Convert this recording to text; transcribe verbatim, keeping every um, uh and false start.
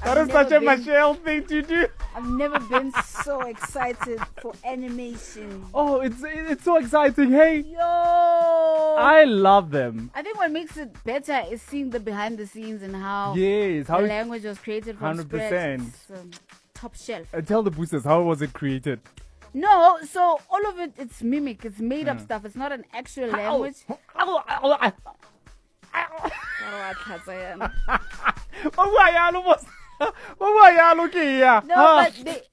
That is such a Michelle thing to do. I've never been so excited for animation. Oh, it's it's so exciting. Hey, Yo! I love them. I think what makes it better is seeing the behind the scenes and how Yes, how the it- language was created from one hundred scratch. percent. It's, um, top shelf. Uh, tell the boosters, how was it created? No, so all of it, it's mimic. It's made Hmm. up stuff. It's not an actual language. What were y'all? What were y'all looking here? No, Ah. but they,